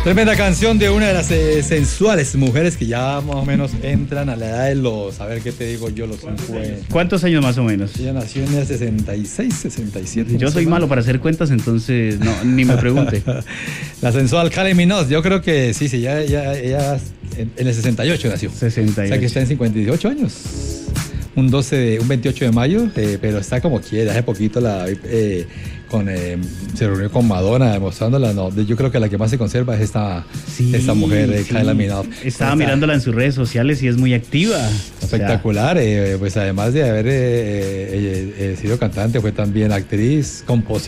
Tremenda canción de una de las sensuales mujeres que ya más o menos entran a la edad de los, a ver qué te digo yo, los 50. ¿Cuántos años más o menos? Ella nació en el 66, 67. Yo soy malo para hacer cuentas, entonces no, ni me pregunte. La sensual Kylie Minogue, yo creo que sí, ella en el 68 nació. 68. O sea que está en 58 años. Un 28 de mayo, pero está como quiera. Hace poquito se reunió con Madonna demostrándola. No, yo creo que la que más se conserva es esta mujer, Kylie Minogue. Estaba mirándola en sus redes sociales y es muy activa. Espectacular. Pues además de haber sido cantante, fue también actriz, compositora.